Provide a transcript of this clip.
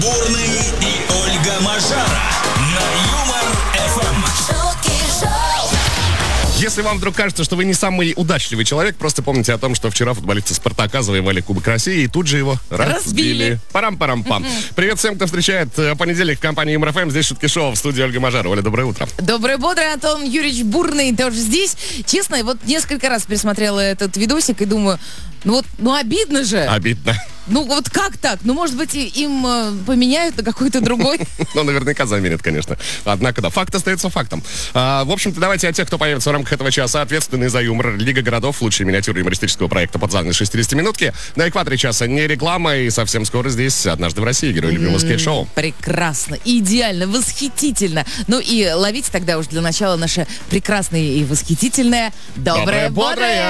Бурный и Ольга Мажара на Юмор-ФМ. Если вам вдруг кажется, что вы не самый удачливый человек, просто помните о том, что вчера футболисты «Спартака» завоевали Кубок России и тут же его разбили. Парам-парам-пам. Привет всем, кто встречает понедельник в компании Юмор-ФМ. Здесь шутки шоу в студии Ольга Мажара. Оля, доброе утро. Доброе, бодрое. Антон Юрьевич Бурный тоже здесь. Честно, вот несколько раз пересмотрела этот видосик и думаю, ну обидно же. Обидно. Ну вот как так? Ну, может быть, им поменяют на какой-то другой? Ну, наверняка заменят, конечно. Однако, да, факт остается фактом. В общем-то, давайте о тех, кто появится в рамках этого часа. Ответственный за юмор. Лига городов. Лучшие миниатюры юмористического проекта под занавес 60-минутки. На экваторе часа не реклама. И совсем скоро здесь «Однажды в России». Герой любимого скейт-шоу. Прекрасно, идеально, восхитительно. Ну и ловите тогда уж для начала наше прекрасное и восхитительное «Доброе, бодрое».